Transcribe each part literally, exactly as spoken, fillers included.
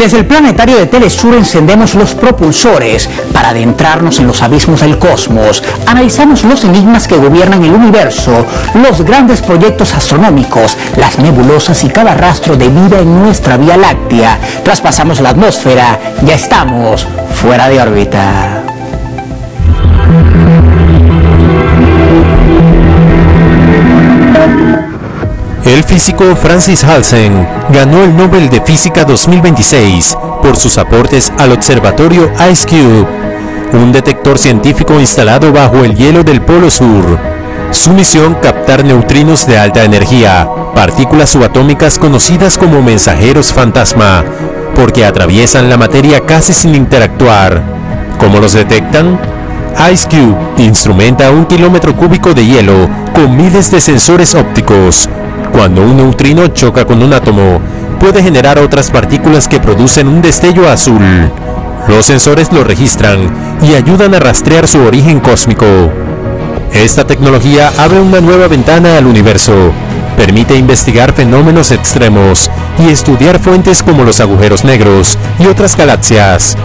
Desde el planetario de Telesur encendemos los propulsores para adentrarnos en los abismos del cosmos. Analizamos los enigmas que gobiernan el universo, los grandes proyectos astronómicos, las nebulosas y cada rastro de vida en nuestra Vía Láctea. Traspasamos la atmósfera, ya estamos fuera de órbita. El físico Francis Halsen ganó el Nobel de Física dos mil veintiséis por sus aportes al observatorio IceCube, un detector científico instalado bajo el hielo del Polo Sur. Su misión: captar neutrinos de alta energía, partículas subatómicas conocidas como mensajeros fantasma, porque atraviesan la materia casi sin interactuar. ¿Cómo los detectan? IceCube instrumenta un kilómetro cúbico de hielo con miles de sensores ópticos. Cuando un neutrino choca con un átomo, puede generar otras partículas que producen un destello azul. Los sensores lo registran y ayudan a rastrear su origen cósmico. Esta tecnología abre una nueva ventana al universo. Permite investigar fenómenos extremos y estudiar fuentes como los agujeros negros y otras galaxias.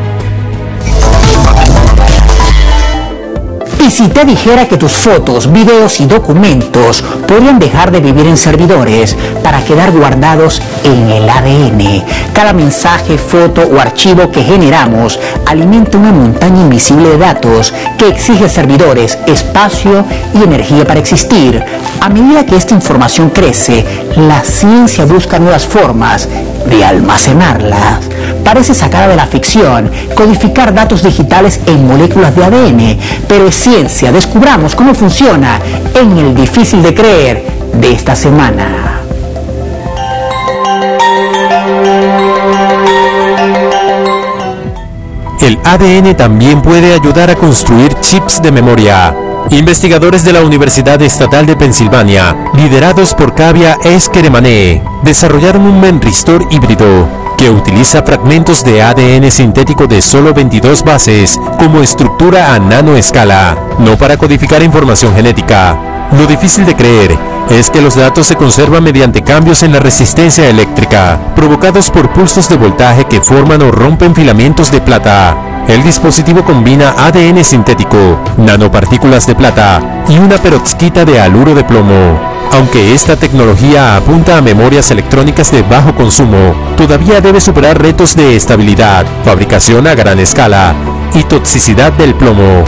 ¿Y si te dijera que tus fotos, videos y documentos podrían dejar de vivir en servidores para quedar guardados en el A D N? Cada mensaje, foto o archivo que generamos alimenta una montaña invisible de datos que exige servidores, espacio y energía para existir. A medida que esta información crece, la ciencia busca nuevas formas de almacenarla. Parece sacada de la ficción codificar datos digitales en moléculas de A D N, pero es ciencia. Descubramos cómo funciona en el difícil de creer de esta semana. El A D N también puede ayudar a construir chips de memoria. Investigadores de la Universidad Estatal de Pensilvania, liderados por Kavya Eskeremané, desarrollaron un memristor híbrido que utiliza fragmentos de A D N sintético de solo veintidós bases como estructura a nanoescala, no para codificar información genética. Lo difícil de creer es que los datos se conservan mediante cambios en la resistencia eléctrica, provocados por pulsos de voltaje que forman o rompen filamentos de plata. El dispositivo combina A D N sintético, nanopartículas de plata y una perovskita de haluro de plomo. Aunque esta tecnología apunta a memorias electrónicas de bajo consumo, todavía debe superar retos de estabilidad, fabricación a gran escala y toxicidad del plomo.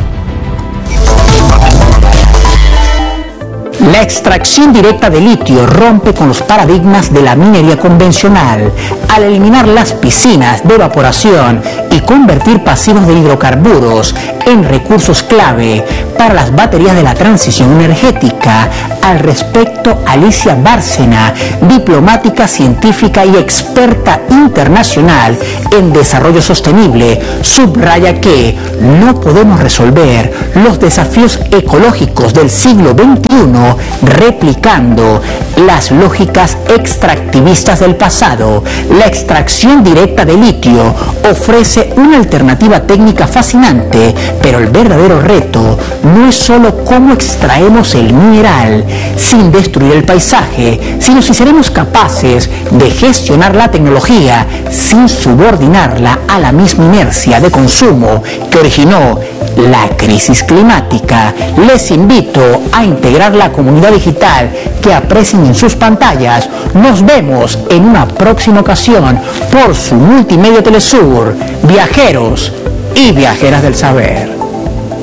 La extracción directa de litio rompe con los paradigmas de la minería convencional al eliminar las piscinas de evaporación y convertir pasivos de hidrocarburos en recursos clave para las baterías de la transición energética. Al respecto, Alicia Bárcena, diplomática, científica y experta internacional en desarrollo sostenible, subraya que no podemos resolver los desafíos ecológicos del siglo veintiuno replicando las lógicas extractivistas del pasado. La extracción directa de litio ofrece una alternativa técnica fascinante, pero el verdadero reto no es solo cómo extraemos el mineral sin destruir el paisaje, sino si seremos capaces de gestionar la tecnología sin subordinarla a la misma inercia de consumo que originó la crisis climática. Les invito a integrar la comunidad digital que aprecien en sus pantallas. Nos vemos en una próxima ocasión por su multimedia Telesur, viajeros y viajeras del saber.